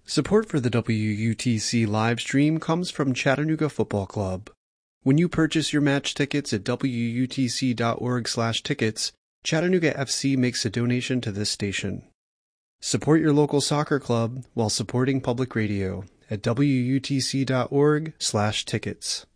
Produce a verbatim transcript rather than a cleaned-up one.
Support for the W U T C live stream comes from Chattanooga Football Club. When you purchase your match tickets at W U T C dot org slash tickets, Chattanooga F C makes a donation to this station. Support your local soccer club while supporting public radio at W U T C dot org slash tickets.